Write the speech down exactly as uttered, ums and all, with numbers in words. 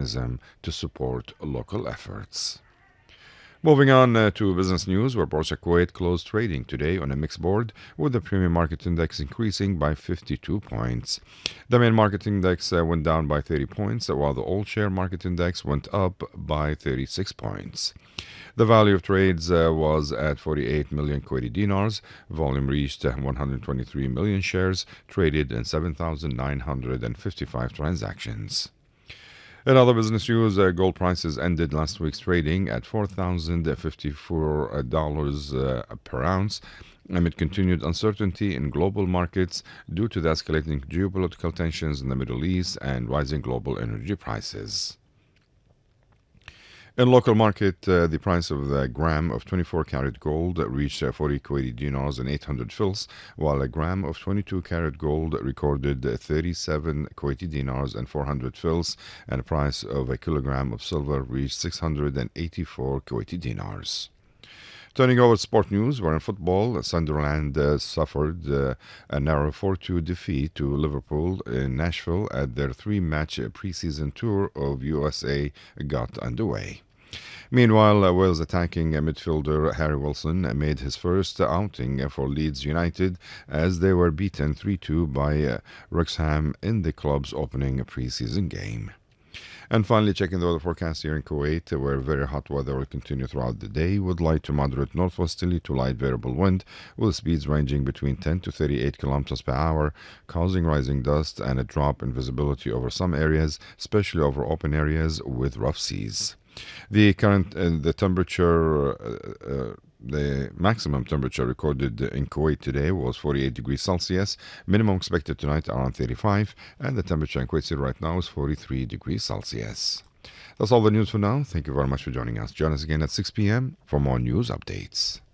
mechanism to support local efforts. Moving on uh, to business news, where Boursa Kuwait closed trading today on a mixed board, with the premium market index increasing by fifty-two points. The main market index uh, went down by thirty points, while the all share market index went up by thirty-six points. The value of trades uh, was at forty-eight million Kuwaiti dinars. Volume reached uh, one hundred twenty-three million shares, traded in seven thousand nine hundred fifty-five transactions. In other business news, uh, gold prices ended last week's trading at four thousand fifty-four dollars uh, per ounce, amid continued uncertainty in global markets due to the escalating geopolitical tensions in the Middle East and rising global energy prices. In local market, uh, the price of the gram of twenty-four karat gold reached uh, forty Kuwaiti dinars and eight hundred fils, while a gram of twenty-two karat gold recorded uh, thirty-seven Kuwaiti dinars and four hundred fils, and the price of a kilogram of silver reached six hundred eighty-four Kuwaiti dinars. Turning over to sport news, where in football, Sunderland uh, suffered uh, a narrow four two defeat to Liverpool in Nashville at their three-match preseason tour of U S A got underway. Meanwhile, uh, Wales attacking uh, midfielder Harry Wilson uh, made his first outing uh, for Leeds United as they were beaten three two by uh, Wrexham in the club's opening preseason game. And finally, checking the weather forecast here in Kuwait, where very hot weather will continue throughout the day with light to moderate northwesterly to light variable wind, with speeds ranging between ten to thirty-eight kilometers per hour, causing rising dust and a drop in visibility over some areas, especially over open areas with rough seas. The current uh, the temperature. Uh, uh, The maximum temperature recorded in Kuwait today was forty-eight degrees Celsius, minimum expected tonight around thirty-five, and the temperature in Kuwait City right now is forty-three degrees Celsius. That's all the news for now. Thank you very much for joining us. Join us again at six p.m. for more news updates.